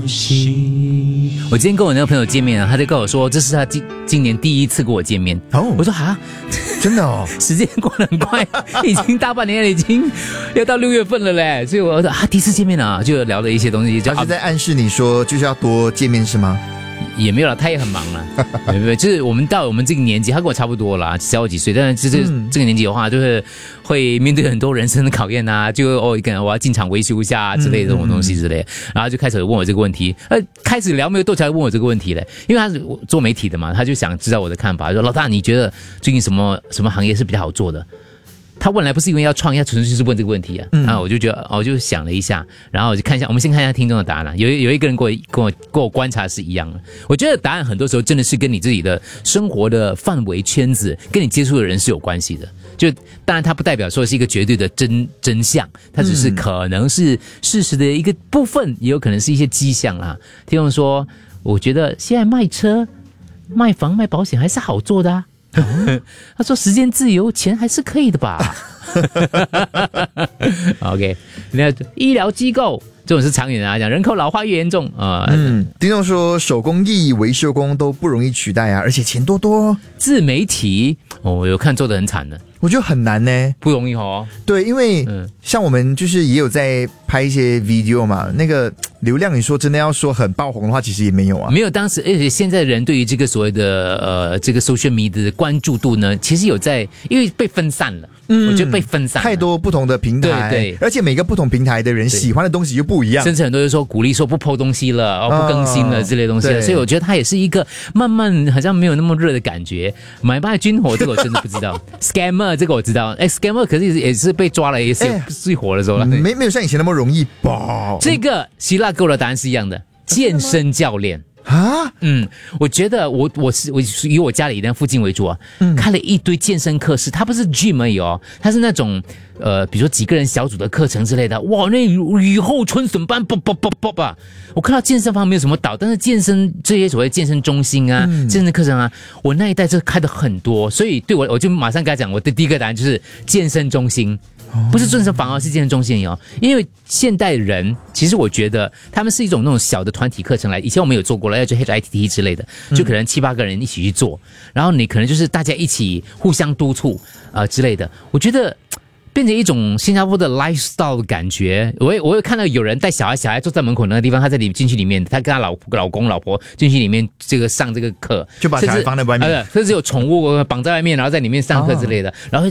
息。我今天跟我那个朋友见面啊，他就跟我说这是他今年第一次跟我见面。我说哈， 真的哦， 时间过得很快，已经大半年了，已经要到6月份了嘞。所以我说第一次见面啊，就聊了一些东西。 他是在暗示你说就是要多见面是吗？ 也没有了，他也很忙了。没有，就是我们到我们这个年纪，他跟我差不多啦，小我几岁，但是这个年纪的话，就是会面对很多人生的考验啊，就可能我要进场维修一下之类的这种东西之类的，然后就开始问我这个问题。开始聊没有多久才问我这个问题嘞，因为他是做媒体的嘛，他就想知道我的看法，说老大你觉得最近什么行业是比较好做的？他问来不是因为要创业，他纯粹就是问这个问题啊。然后我就觉得，我就想了一下，然后我就看一下，我们先看一下听众的答案啦。有一个人跟我观察是一样的。我觉得答案很多时候真的是跟你自己的生活的范围圈子，跟你接触的人是有关系的。就当然它不代表说是一个绝对的真相，它只是可能是事实的一个部分，也有可能是一些迹象啦。听众说，我觉得现在卖车、卖房、卖保险还是好做的啊。他说时间自由，钱还是可以的吧。OK， 那医疗机构这种是长远来讲，人口老化越严重听众说手工艺、维修工都不容易取代啊，而且钱多。 自媒体我有看做得很惨的。 我觉得很难呢， 不容易哦。 对，因为像我们就是也有在拍一些 video 嘛，那个流量你说真的要说很爆红的话，其实也没有啊。 没有当时，而且现在人对于这个所谓的这个 social media 的关注度呢，其实有在，因为被分散了。我觉得被分散了太多不同的平台，对，而且每个不同平台的人喜欢的东西又不一样， 甚至很多人说鼓励说不 po 东西了，不更新了之类的东西了，所以我觉得它也是一个慢慢好像没有那么热的感觉。买卖军火这个我真的不知道，scammer 这个我知道，scammer 可是也是被抓了，也是最火的时候了， 没有像以前那么容易吧？ 这个希腊给我的答案是一样的，健身教练。我觉得我以我家里的附近为主啊，开了一堆健身课室，它不是 gym 而已哦，它是那种比如说几个人小组的课程之类的，哇，那雨后春笋般啵吧！我看到健身房没有什么倒，但是健身这些所谓健身中心啊、健身课程啊，我那一代就开的很多，所以对我就马上跟他讲，我的第一个答案就是健身中心。不是健身房是健身中心哦，因为现代人其实我觉得他们是一种那种小的团体课程来，以前我们有做过了，要做 HIIT 之类的，就可能7-8个人一起去做，然后你可能就是大家一起互相督促之类的，我觉得变成一种新加坡的 lifestyle 的感觉。我有看到有人带小孩坐在门口那个地方，他在进去里面，他跟他老公老婆进去里面上这个课， 就把小孩放在外面， 甚至有宠物绑在外面，然后在里面上课之类的，然后